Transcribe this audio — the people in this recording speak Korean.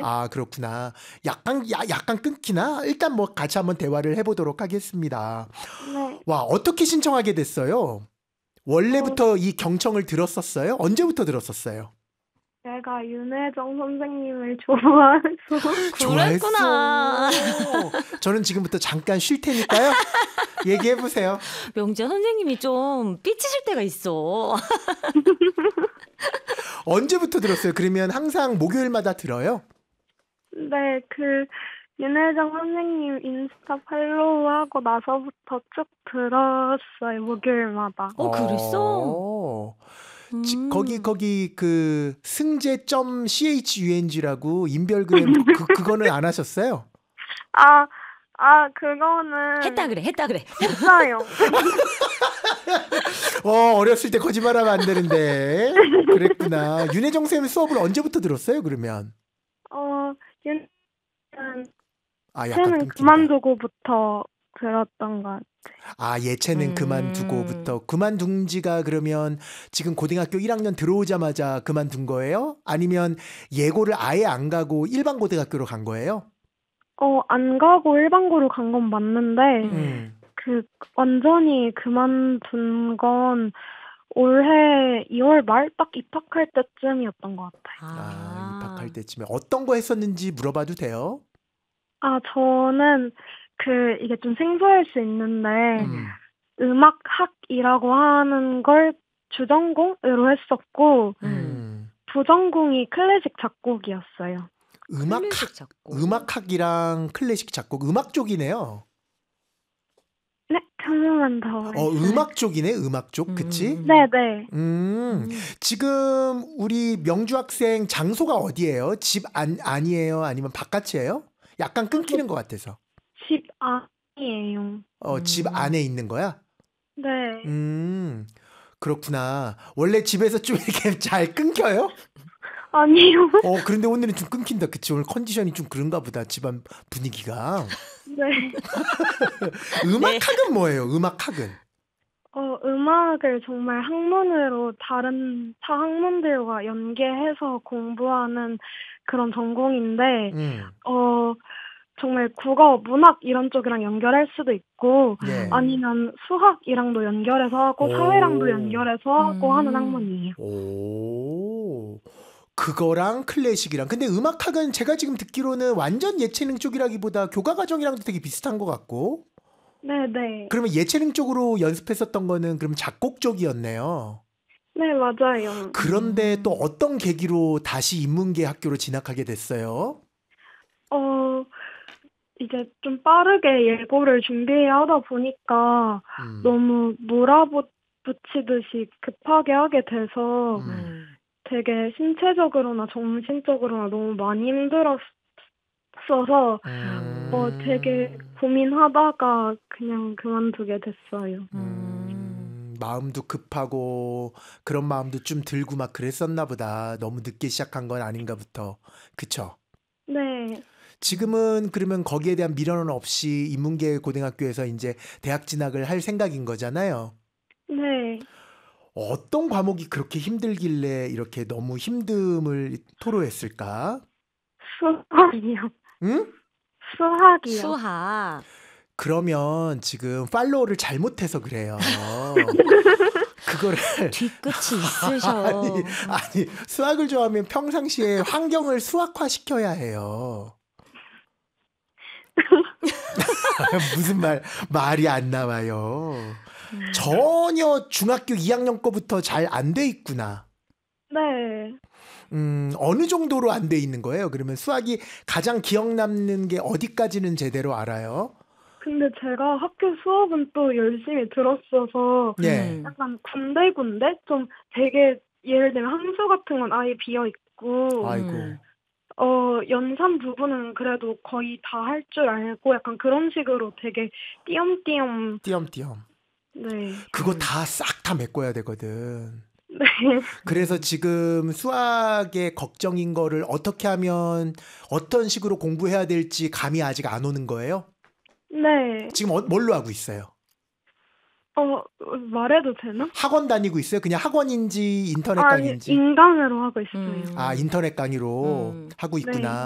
아, 그렇구나. 약간 끊기나? 일단 뭐 같이 한번 대화를 해보도록 하겠습니다. 네. 와, 어떻게 신청하게 됐어요? 어, 원래부터 이 경청을 들었었어요? 언제부터 들었었어요? 제가 윤혜정 선생님을 좋아해서. 좋아했어. 그랬구나. 저는 지금부터 잠깐 쉴 테니까요. 얘기해보세요. 명지야 선생님이 좀 삐치실 때가 있어. 언제부터 들었어요? 그러면 항상 목요일마다 들어요? 네, 윤혜정 선생님 인스타 팔로우하고 나서부터 쭉 들었어요, 목요일마다. 그랬어? 거기 그 승재.chung라고 인별그램 그거는 안 하셨어요? 그거는 했다 그래. 했어요. 어렸을 때 거짓말하면 안 되는데. 그랬구나. 윤혜정 쌤 수업을 언제부터 들었어요, 그러면? 윤혜정 약간 쌤은 끊긴다. 그만두고부터 들었던 것 같아요. 예체능 그만두고부터. 그만둔 지가 그러면 지금 고등학교 1학년 들어오자마자 그만둔 거예요? 아니면 예고를 아예 안 가고 일반 고등학교로 간 거예요? 안 가고 일반고로 간 건 맞는데, 완전히 그만둔 건 올해 2월 말 딱 입학할 때쯤이었던 것 같아요. 입학할 때쯤에 어떤 거 했었는지 물어봐도 돼요? 저는 이게 좀 생소할 수 있는데, 음악학이라고 하는 걸 주전공으로 했었고, 부전공이 클래식 작곡이었어요. 음악학이랑 클래식 작곡, 음악 쪽이네요. 네, 한 번만 더. 음악 쪽이네, 음악 쪽, 그치? 네네. 지금 우리 명주 학생 장소가 어디예요? 집 아니에요? 아니면 바깥이에요? 약간 끊기는 것 같아서. 집 안이에요. 집 안에 있는 거야? 네. 그렇구나. 원래 집에서 좀 이렇게 잘 끊겨요? 아니요. 그런데 오늘은 좀 끊긴다. 그치? 오늘 컨디션이 좀 그런가 보다. 집안 분위기가. 네. 음악학은 뭐예요? 음악학은? 음악을 정말 학문으로 다른 타 학문들과 연계해서 공부하는 그런 전공인데, 정말 국어, 문학 이런 쪽이랑 연결할 수도 있고, 아니면 수학이랑도 연결해서 하고, 사회랑도 연결해서 하고 하는 학문이에요. 그거랑 클래식이랑. 근데 음악학은 제가 지금 듣기로는 완전 예체능 쪽이라기보다 교과과정이랑도 되게 비슷한 것 같고. 네네. 그러면 예체능 쪽으로 연습했었던 거는 그럼 작곡 쪽이었네요. 네, 맞아요. 그런데 또 어떤 계기로 다시 인문계 학교로 진학하게 됐어요? 이제 좀 빠르게 예고를 준비하다 보니까 너무 몰아붙이듯이 급하게 하게 돼서 되게 신체적으로나 정신적으로나 너무 많이 힘들었어서 되게 고민하다가 그냥 그만두게 됐어요. 마음도 급하고 그런 마음도 좀 들고 막 그랬었나 보다. 너무 늦게 시작한 건 아닌가부터. 그쵸? 네. 지금은 그러면 거기에 대한 미련은 없이 인문계 고등학교에서 이제 대학 진학을 할 생각인 거잖아요. 네. 어떤 과목이 그렇게 힘들길래 이렇게 너무 힘듦을 토로했을까? 수학이요. 응? 수학이요. 수학. 그러면 지금 팔로우를 잘못해서 그래요. 그거를 뒤끝이 있으셔. 아니 수학을 좋아하면 평상시에 환경을 수학화 시켜야 해요. 무슨 말이 안 나와요. 전혀 중학교 2학년 거부터 잘 안 돼 있구나. 네. 어느 정도로 안 돼 있는 거예요? 그러면 수학이 가장 기억 남는 게 어디까지는 제대로 알아요? 근데 제가 학교 수업은 또 열심히 들었어서 약간 군데군데 좀 되게 예를 들면 함수 같은 건 아예 비어 있고 아이고. 연산 부분은 그래도 거의 다 할 줄 알고 약간 그런 식으로 되게 띄엄띄엄. 네. 그거 다 싹 다 메꿔야 되거든. 네. 그래서 지금 수학의 걱정인 거를 어떻게 하면 어떤 식으로 공부해야 될지 감이 아직 안 오는 거예요? 네. 지금 뭘로 하고 있어요? 말해도 되나? 학원 다니고 있어요? 그냥 학원인지 인터넷 강의인지? 인강으로 하고 있어요. 인터넷 강의로 하고 있구나. 네.